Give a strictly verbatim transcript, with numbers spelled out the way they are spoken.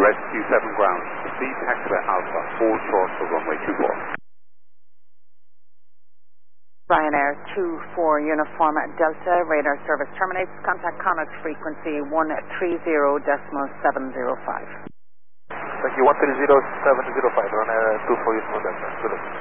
Rescue seven ground. Proceed taxiway Alpha, all short for runway two four. Ryanair two four Uniform Delta, radar service terminates. Contact Connaught frequency one three zero decimal seven zero five. Thank you, one three zero seven zero five, Ryanair two four Uniform Delta. Good luck.